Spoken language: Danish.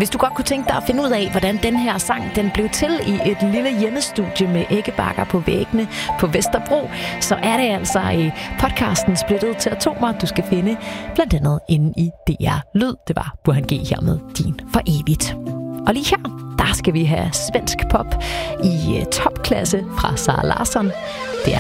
Hvis du godt kunne tænke dig at finde ud af, hvordan den her sang den blev til i et lille hjemmestudie med æggebakker på væggene på Vesterbro, så er det altså i podcasten Splittet til Atomer, du skal finde blandt andet inde i DR Lyd. Det var Burhan G her med Din for evigt. Og lige her, der skal vi have svensk pop i topklasse fra Sara Larsson.